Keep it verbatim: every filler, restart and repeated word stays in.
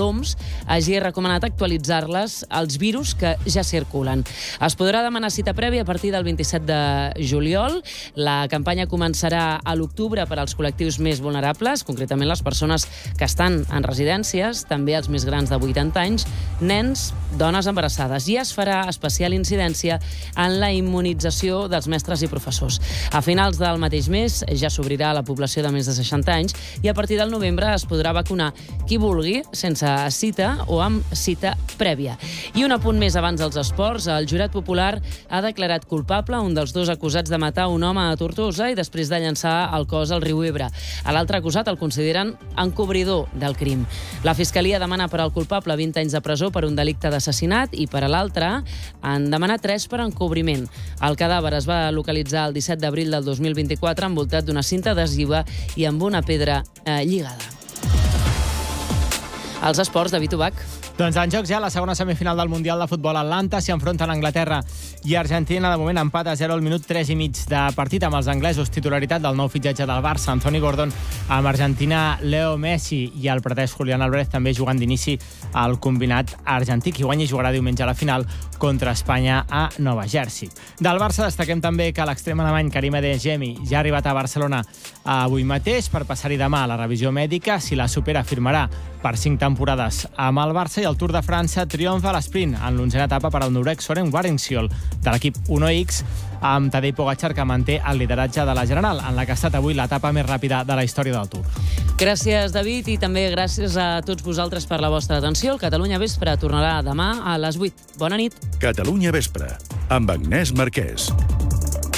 l'O M S hagi recomanat actualitzar-les als virus que ja circulen. Es podrà demanar cita prèvia a partir del vint-i-set de juliol. La campanya començarà a l'octubre per als col·lectius més vulnerables, concretament les persones que estan en residències, també els més grans de vuitanta anys, nens, dones embarassades. I es farà especial incidència en la immunització dels mestres i professors. A finals del mateix mes ja s'obrirà a la població de més de seixanta anys i a partir del novembre es podrà vacunar qui vulgui, sense cita o amb cita prèvia. I un apunt més abans dels esports. El jurat popular ha declarat culpable un dels dos acusats de matar un home a Tortosa i després de llançar el cos al riu Ebre. A l'altre acusat el consideren encobridor del crim. La Fiscalia demana per al culpable vint anys de presó per un delicte d'assassinat i per a l'altre han demanat tres per encobriment. El cadàver es va localitzar el disset d'abril del dos mil vint-i-quatre envoltat d'una cinta adhesiva i amb una pedra eh, lligada. Els esports, David Ubach. Doncs en jocs ja la segona semifinal del Mundial de Futbol. Atlanta s'hi enfronten Anglaterra i Argentina. De moment empat a zero al minut tres i mig de partit amb els anglesos. Titularitat del nou fitxatge del Barça, Anthony Gordon, amb Argentina, Leo Messi i el pretès Julián Álvarez també jugant d'inici al combinat argentí. Qui guanyi jugarà diumenge a la final contra Espanya a Nova Jersey. Del Barça destaquem també que l'extrem alemany Karim Adeyemi ja ha arribat a Barcelona avui mateix per passar-hi demà a la revisió mèdica. Si la supera, firmarà per cinc temporades amb el Barça. I el Tour de França triomfa a l'esprint en l'onzena etapa per al noruec Søren Waringsøl de l'equip Uno X, amb Tadej Pogačar, que manté el lideratge de la general, en la que ha estat avui l'etapa més ràpida de la història del Tour. Gràcies, David, i també gràcies a tots vosaltres per la vostra atenció. El Catalunya Vespre tornarà demà a les vuit. Bona nit. Catalunya Vespre, amb Agnès Marquès.